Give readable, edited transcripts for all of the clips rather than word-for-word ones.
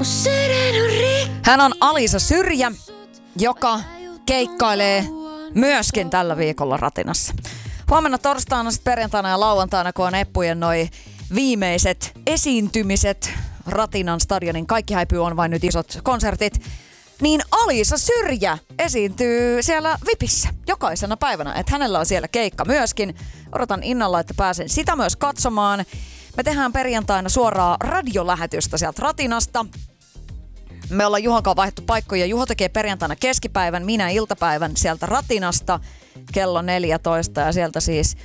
Hän on Alisa Syrjä, joka keikkailee myöskin tällä viikolla Ratinassa. Huomenna torstaina, perjantaina ja lauantaina, kun on Eppujen noi viimeiset esiintymiset Ratinan stadionin, kaikki häipyy, on vain nyt isot konsertit, niin Alisa Syrjä esiintyy siellä VIPissä jokaisena päivänä. Että hänellä on siellä keikka myöskin. Odotan innolla, että pääsen sitä myös katsomaan. Me tehdään perjantaina suoraa radiolähetystä sieltä Ratinasta. Me ollaan Juhon kanssa vaihtu paikkoja. Juho tekee perjantaina keskipäivän, minä iltapäivän sieltä Ratinasta kello 14. Ja sieltä siis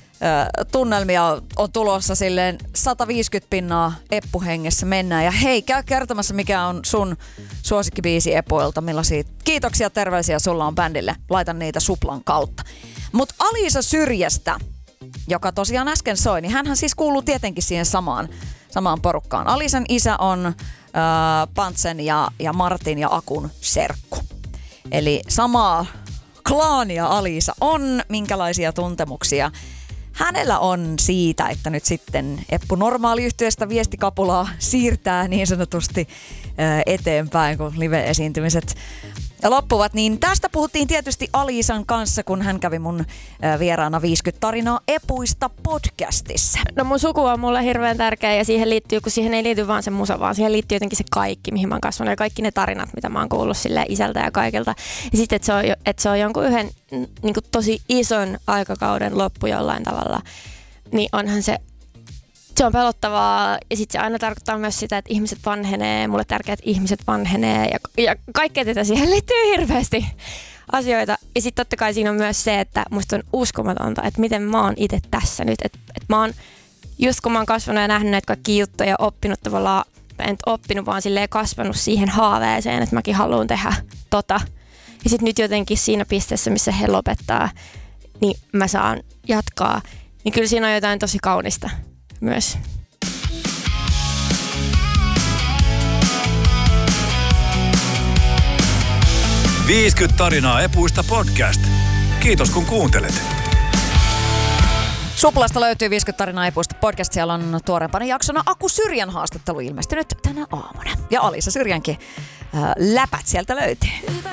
tunnelmia on tulossa silleen 150 pinnaa Eppu-hengessä mennään. Ja hei, käy kertomassa, mikä on sun suosikkibiisi Epuilta, millaisia kiitoksia, terveisiä sulla on bändille. Laitan niitä Suplan kautta. Mut Alisa Syrjästä, joka tosiaan äsken soi, niin hänhän siis kuuluu tietenkin siihen samaan porukkaan. Alisan isä on Pantsen ja Martin ja Akun serkku. Eli samaa klaania Alisa on. Minkälaisia tuntemuksia hänellä on siitä, että nyt sitten Eppu Normaali-yhtyeestä viestikapulaa siirtää niin sanotusti eteenpäin, kun live-esiintymiset loppuvat. Niin tästä puhuttiin tietysti Alisan kanssa, kun hän kävi mun vieraana 50 tarinaa Epuista podcastissa. No mun suku on mulle hirveän tärkeä ja siihen liittyy, kun siihen ei liity vaan se musa, vaan siihen liittyy jotenkin se kaikki, mihin mä oon kasvanut ja kaikki ne tarinat, mitä mä oon kuullut silleen isältä ja kaikilta. Ja sitten, että se on jonkun yhden niin kuin tosi ison aikakauden loppu jollain tavalla, niin onhan se on pelottavaa ja sitten se aina tarkoittaa myös sitä, että ihmiset vanhenee, mulle tärkeää, että ihmiset vanhenee ja kaikkea tätä siihen liittyy hirveästi asioita. Ja sitten totta kai siinä on myös se, että musta on uskomatonta, että miten mä oon itse tässä nyt. Että mä oon, just kun mä oon kasvanut ja nähnyt näitä kaikkia juttuja ja oppinut tavallaan, en oppinut vaan silleen kasvanut siihen haaveeseen, että mäkin haluan tehdä tota. Ja sitten nyt jotenkin siinä pisteessä, missä he lopettaa, niin mä saan jatkaa. Niin kyllä siinä on jotain tosi kaunista myös. – 50 tarinaa Epuista podcast. Kiitos kun kuuntelet. Suplasta löytyy 50 tarinaa Epuista podcast. Siellä on tuoreempana jaksona Aku Syrjän haastattelu ilmestynyt tänä aamuna. Ja Alisa Syrjänkin läpät sieltä löytyy.